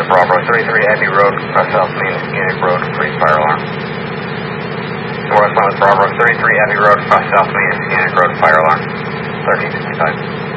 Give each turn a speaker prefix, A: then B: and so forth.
A: Correspondent Bravo 33 Abbey Road, South Main Scenic Road, police fire alarm. Correspondent Bravo 33 Abbey Road, South Main Scenic Road, fire alarm. 1355.